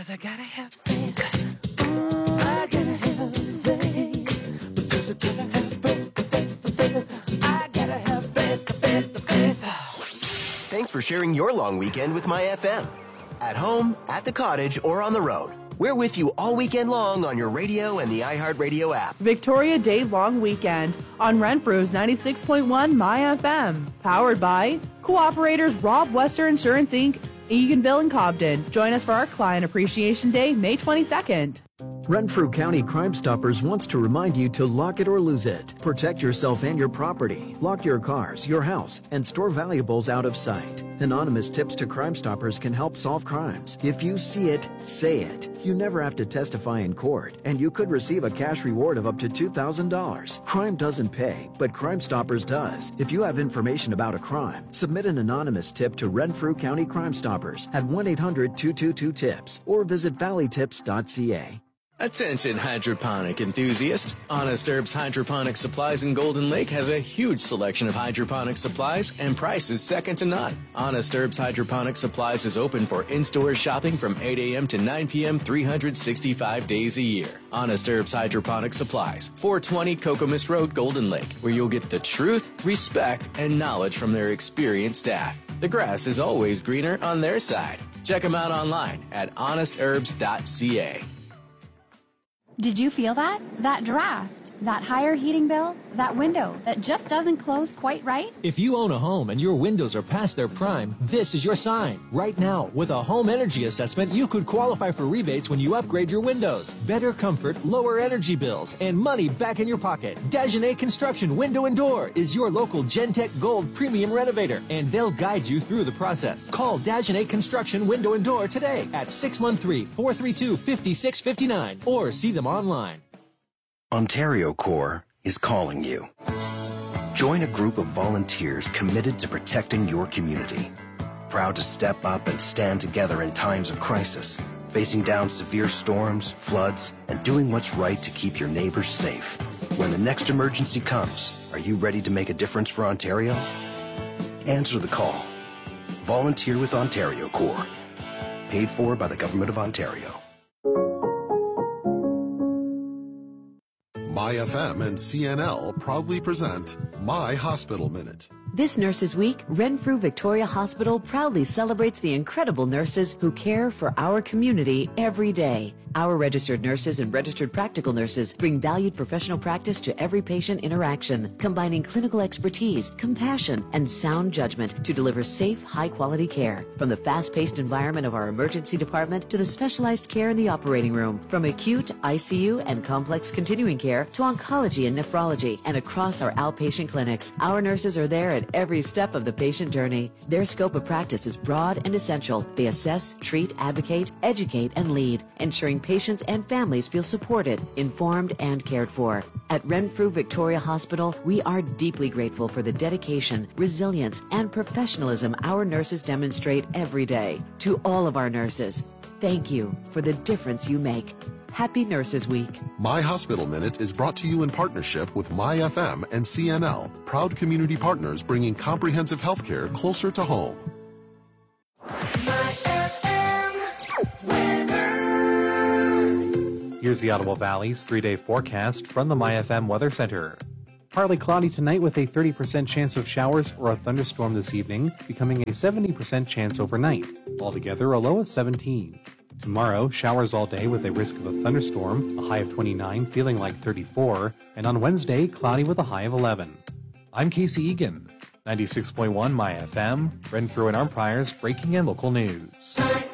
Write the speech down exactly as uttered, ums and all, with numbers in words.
'Cause I gotta have faith. Ooh, I gotta have faith. Because I gotta have faith, faith, faith. I gotta have faith, faith, faith. Thanks for sharing your long weekend with My F M. At home, at the cottage, or on the road. We're with you all weekend long on your radio and the iHeartRadio app. Victoria Day Long Weekend on Renfrew's ninety-six point one My F M. Powered by Cooperators Rob Wester Insurance, Incorporated, Eganville and Cobden. Join us for our Client Appreciation Day, May twenty-second. Renfrew County Crime Stoppers wants to remind you to lock it or lose it. Protect yourself and your property. Lock your cars, your house, and store valuables out of sight. Anonymous tips to Crime Stoppers can help solve crimes. If you see it, say it. You never have to testify in court, and you could receive a cash reward of up to two thousand dollars. Crime doesn't pay, but Crime Stoppers does. If you have information about a crime, submit an anonymous tip to Renfrew County Crime Stoppers at one eight hundred two two two TIPS or visit valley tips dot c a. Attention hydroponic enthusiasts. Honest Herbs Hydroponic Supplies in Golden Lake has a huge selection of hydroponic supplies and prices second to none. Honest Herbs Hydroponic Supplies is open for in-store shopping from eight a.m. to nine p.m. three hundred sixty-five days a year. Honest Herbs Hydroponic Supplies, four twenty Kokomis Road, Golden Lake, where you'll get the truth, respect, and knowledge from their experienced staff. The grass is always greener on their side. Check them out online at honest herbs dot c a. Did you feel that? That draft? That higher heating bill? That window that just doesn't close quite right? If you own a home and your windows are past their prime, this is your sign. Right now, with a home energy assessment, you could qualify for rebates when you upgrade your windows. Better comfort, lower energy bills, and money back in your pocket. Dagenet Construction Window and Door is your local Gentech Gold Premium Renovator, and they'll guide you through the process. Call Dagenet Construction Window and Door today at six one three, four three two, five six five nine or see them online. Ontario Corps is calling you. Join a group of volunteers committed to protecting your community. Proud to step up and stand together in times of crisis, facing down severe storms, floods, and doing what's right to keep your neighbors safe. When the next emergency comes, are you ready to make a difference for Ontario? Answer the call. Volunteer with Ontario Corps. Paid for by the Government of Ontario. My F M and C N L proudly present My Hospital Minute. This Nurses Week, Renfrew Victoria Hospital proudly celebrates the incredible nurses who care for our community every day. Our registered nurses and registered practical nurses bring valued professional practice to every patient interaction, combining clinical expertise, compassion, and sound judgment to deliver safe, high-quality care. From the fast-paced environment of our emergency department to the specialized care in the operating room, from acute, I C U, and complex continuing care to oncology and nephrology, and across our outpatient clinics, our nurses are there at every step of the patient journey. Their scope of practice is broad and essential. They assess, treat, advocate, educate, and lead, ensuring patients and families feel supported, informed, and cared for. At Renfrew Victoria Hospital, we are deeply grateful for the dedication, resilience, and professionalism our nurses demonstrate every day. To all of our nurses, thank you for the difference you make. Happy Nurses Week. My Hospital Minute is brought to you in partnership with My F M and C N L, proud community partners bringing comprehensive health care closer to home. Here's the Ottawa Valley's three-day forecast from the My F M Weather Center. Partly cloudy tonight with a thirty percent chance of showers or a thunderstorm this evening, becoming a seventy percent chance overnight. Altogether, a low of seventeen. Tomorrow, showers all day with a risk of a thunderstorm, a high of twenty-nine, feeling like thirty-four. And on Wednesday, cloudy with a high of eleven. I'm Casey Egan, ninety-six point one My F M, Renfrew and Armprior's breaking and local news.